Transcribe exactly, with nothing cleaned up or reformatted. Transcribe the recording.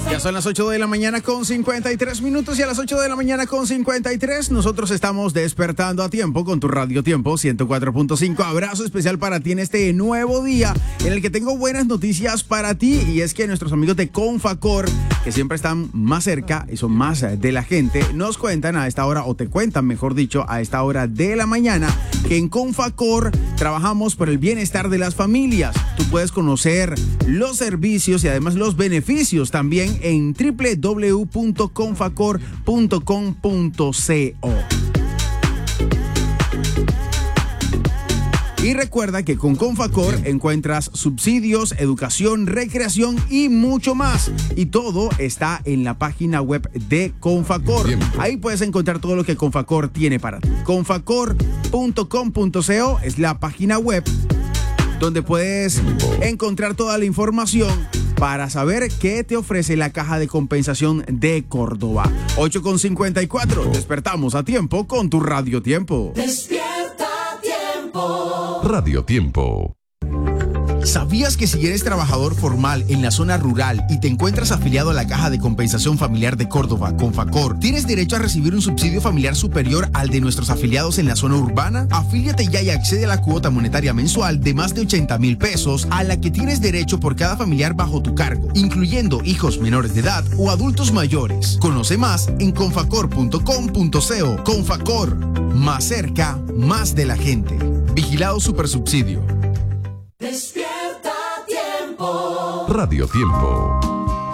Ya son las ocho de la mañana con cincuenta y tres minutos y a las ocho de la mañana con cincuenta y tres nosotros estamos despertando a tiempo con tu Radio Tiempo ciento cuatro punto cinco. Abrazo especial para ti en este nuevo día en el que tengo buenas noticias para ti, y es que nuestros amigos de Confacor, que siempre están más cerca y son más de la gente, nos cuentan a esta hora, o te cuentan mejor dicho, a esta hora de la mañana, que en Confacor trabajamos por el bienestar de las familias. Tú puedes conocer los servicios y además los beneficios también en doble u doble u doble u punto confacor punto com punto co. Y recuerda que con Confacor encuentras subsidios, educación, recreación y mucho más. Y todo está en la página web de Confacor. Ahí puedes encontrar todo lo que Confacor tiene para ti. confacor punto com punto co es la página web donde puedes encontrar toda la información para saber qué te ofrece la Caja de Compensación de Córdoba. ocho con cincuenta y cuatro. Despertamos a tiempo con tu Radio Tiempo. Despierta a tiempo. Radio Tiempo. ¿Sabías que si eres trabajador formal en la zona rural y te encuentras afiliado a la Caja de Compensación Familiar de Córdoba, Confacor, tienes derecho a recibir un subsidio familiar superior al de nuestros afiliados en la zona urbana? Afíliate ya y accede a la cuota monetaria mensual de más de ochenta mil pesos a la que tienes derecho por cada familiar bajo tu cargo, incluyendo hijos menores de edad o adultos mayores. Conoce más en confacor punto com punto co. Confacor, más cerca, más de la gente. Vigilado Supersubsidio. Despierta a tiempo. Radio Tiempo.